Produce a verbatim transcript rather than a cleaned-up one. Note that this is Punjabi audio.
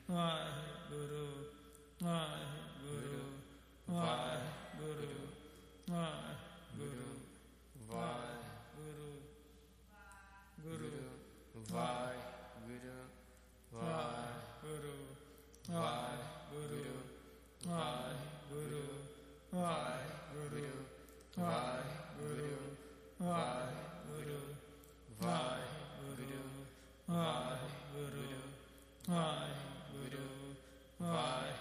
ਵਾਹਿਗੁਰੂ ਵਾਹਿਗੁਰੂ ਵਾਹਿਗੁਰੂ ਵਾਹਿਗੁਰੂ ਵਾਹਿਗੁਰੂ ਗੁਰੂ ਵਾਹਿਗੁਰੂ ਵਾਹਿਗੁਰੂ ਵਾਹਿਗੁਰੂ ਵਾਹਿਗੁਰੂ ਵਾਹਿਗੁਰੂ ਵਾਹਿਗੁਰੂ ਵਾਹਿਗੁਰੂ ਵਾਹਿਗੁਰੂ ਵਾਹਿਗੁਰੂ ਵਾਹਿਗੁਰੂ ਵਾਹਿਗੁਰੂ